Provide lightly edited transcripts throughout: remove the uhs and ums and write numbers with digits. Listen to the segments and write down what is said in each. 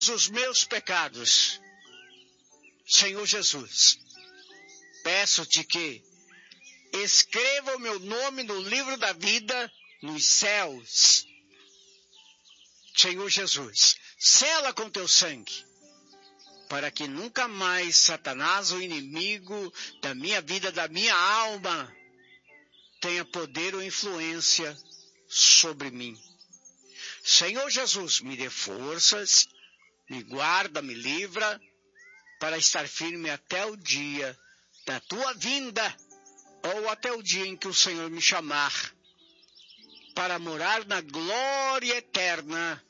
os meus pecados. Senhor Jesus, peço-te que escreva o meu nome no livro da vida nos céus. Senhor Jesus, sela com teu sangue, para que nunca mais Satanás, o inimigo da minha vida, da minha alma, tenha poder ou influência sobre mim. Senhor Jesus, me dê forças, me guarda, me livra, para estar firme até o dia da tua vinda, ou até o dia em que o Senhor me chamar, para morar na glória eterna.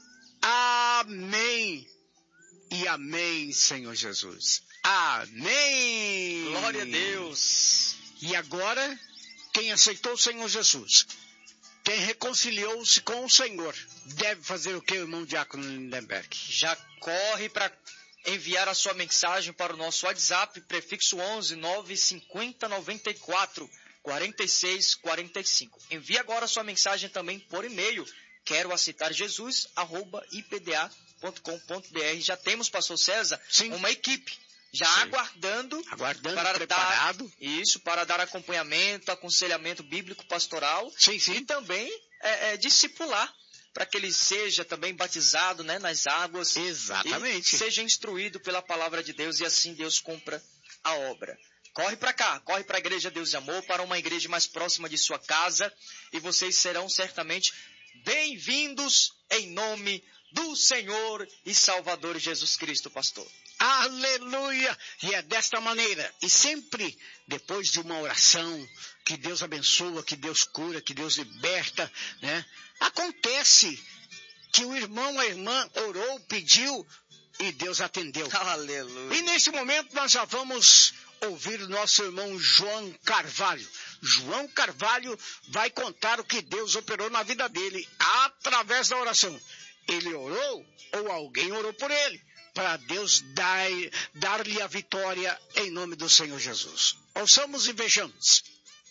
Amém. E amém, Senhor Jesus. Amém. Glória a Deus. E agora, quem aceitou o Senhor Jesus, quem reconciliou-se com o Senhor, deve fazer o que, irmão Diácono Lindenberg? Já corre para enviar a sua mensagem para o nosso WhatsApp, prefixo 11 950 94 46 45. Envie agora a sua mensagem também por e-mail, quero aceitar Jesus, @ipda.com.br. Já temos, pastor César, Sim. uma equipe já aguardando para preparado. para dar acompanhamento, aconselhamento bíblico pastoral. Sim. E também discipular, para que ele seja também batizado, né, nas águas. Exatamente. E seja instruído pela palavra de Deus, e assim Deus cumpra a obra. Corre para cá, corre para a Igreja Deus e Amor, para uma igreja mais próxima de sua casa, e vocês serão certamente bem-vindos em nome do Senhor e Salvador Jesus Cristo, pastor. Aleluia! E é desta maneira, e sempre depois de uma oração, que Deus abençoa, que Deus cura, que Deus liberta, né? Acontece que o irmão, a irmã orou, pediu e Deus atendeu. Aleluia! E neste momento nós já vamos ouvir o nosso irmão João Carvalho. João Carvalho vai contar o que Deus operou na vida dele através da oração. Ele orou ou alguém orou por ele, para Deus dar-lhe a vitória em nome do Senhor Jesus. Ouçamos e vejamos.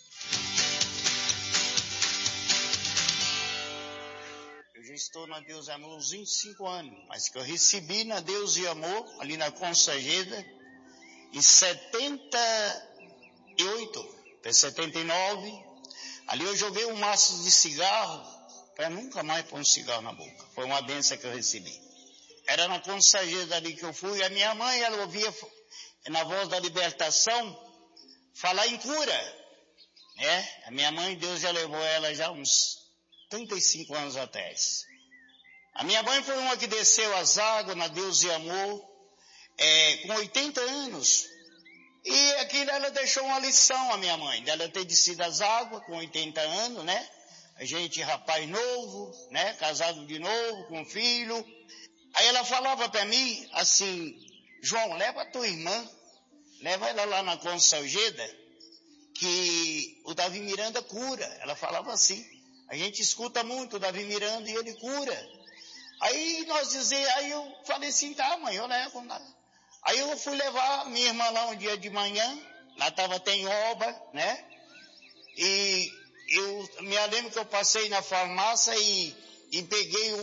Eu já estou na Deus e Amor uns 25 anos, mas que eu recebi na Deus e Amor, ali na Consageda, em 78, até 79. Ali eu joguei um maço de cigarro, para nunca mais pôr um cigarro na boca. Foi uma bênção que eu recebi. Era na Consageda ali que eu fui. A minha mãe, ela ouvia na voz da libertação falar em cura, né? A minha mãe, Deus já levou ela já uns 35 anos atrás. A minha mãe foi uma que desceu as águas na Deus e Amor, com 80 anos. E aquilo ela deixou uma lição, a minha mãe, dela ter descido as águas com 80 anos, né? A gente, rapaz novo, né? Casado de novo, com filho. Aí ela falava para mim assim: João, leva a tua irmã, leva ela lá na Consageda, que o Davi Miranda cura. Ela falava assim. A gente escuta muito o Davi Miranda e ele cura. Aí aí eu falei assim: tá, mãe, eu levo. Aí eu fui levar minha irmã lá um dia de manhã, lá estava até em obra, né? E eu me lembro que eu passei na farmácia e peguei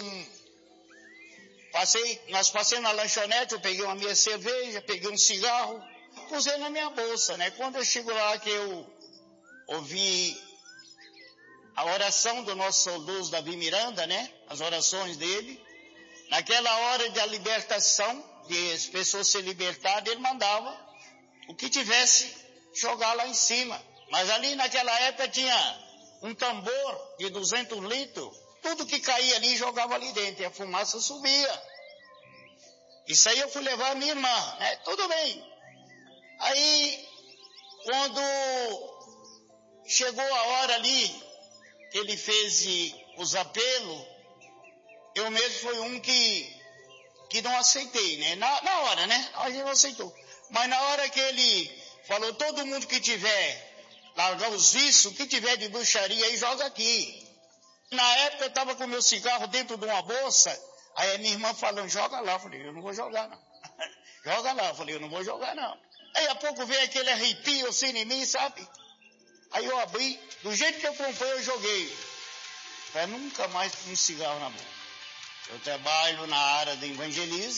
nós passei na lanchonete, eu peguei uma minha cerveja, peguei um cigarro, pusei na minha bolsa, né? Quando eu chego lá que eu ouvi a oração do nosso saudoso Davi Miranda, né? As orações dele, naquela hora da libertação, de as pessoas se libertarem, ele mandava o que tivesse jogar lá em cima. Mas ali naquela época tinha um tambor de 200 litros, tudo que caía ali jogava ali dentro, e a fumaça subia. Isso aí eu fui levar a minha irmã, né? Tudo bem. Aí, quando chegou a hora ali, que ele fez os apelos, eu mesmo fui um que não aceitei, né? Na hora, né? A gente não aceitou. Mas na hora que ele falou, todo mundo que tiver, largar os vícios, que tiver de bruxaria aí, joga aqui. Na época eu estava com meu cigarro dentro de uma bolsa, aí a minha irmã falando, joga lá. Eu falei, eu não vou jogar não. Joga lá. Eu falei, eu não vou jogar não. Aí a pouco veio aquele arrepio assim em mim, sabe? Aí eu abri, do jeito que eu comprei, eu joguei. Para nunca mais um cigarro na boca. Eu trabalho na área do evangelismo.